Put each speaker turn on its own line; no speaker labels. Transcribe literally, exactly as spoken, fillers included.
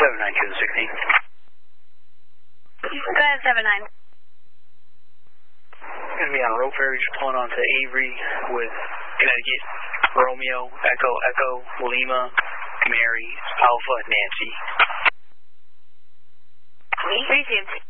seven nine two sixteen.
Go ahead, seven nine.
Going to be on Roe Ferry, just pulling on to Avery with Connecticut, Romeo, Echo, Echo, Lima, Mary, Alpha, Nancy.
Received.